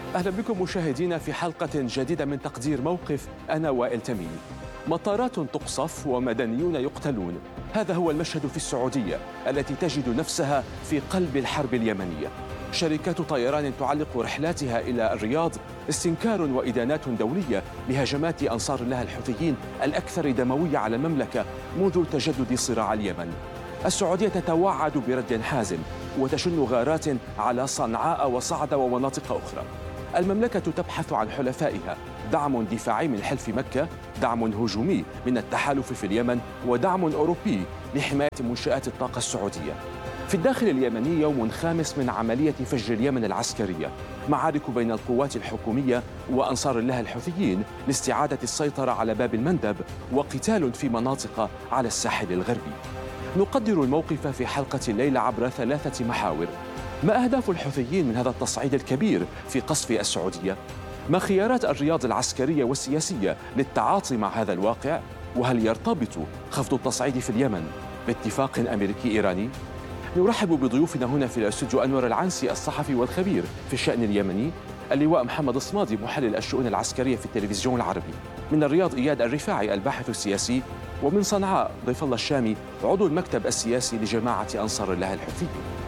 أهلا بكم مشاهدينا في حلقة جديدة من تقدير موقف. أنا وائل تميمي. مطارات تقصف ومدنيون يقتلون، هذا هو المشهد في السعودية التي تجد نفسها في قلب الحرب اليمنية. شركات طيران تعلق رحلاتها إلى الرياض استنكار وإدانات دولية لهجمات أنصار الله الحوثيين الأكثر دموية على المملكة منذ تجدد صراع اليمن. السعودية تتوعد برد حازم وتشن غارات على صنعاء وصعد ومناطق أخرى. المملكة تبحث عن حلفائها، دعم دفاعي من حلف مكة، دعم هجومي من التحالف في اليمن، ودعم أوروبي لحماية منشآت الطاقة السعودية. في الداخل اليمني يوم خامس من عملية فجر اليمن العسكرية، معارك بين القوات الحكومية وأنصار الله الحوثيين لاستعادة السيطرة على باب المندب، وقتال في مناطق على الساحل الغربي. نقدر الموقف في حلقة الليلة عبر 3 محاور. ما أهداف الحوثيين من هذا التصعيد الكبير في قصف السعودية؟ ما خيارات الرياض العسكرية والسياسية للتعاطي مع هذا الواقع؟ وهل يرتبط خفض التصعيد في اليمن باتفاق أمريكي إيراني؟ نرحب بضيوفنا هنا في الاستوديو: أنور العنسي الصحفي والخبير في الشأن اليمني، اللواء محمد الصمادي محلل الشؤون العسكرية في التلفزيون العربي، من الرياض إياد الرفاعي الباحث السياسي، ومن صنعاء ضيف الله الشامي عضو المكتب السياسي لجماعة أنصار الله الحوثيين.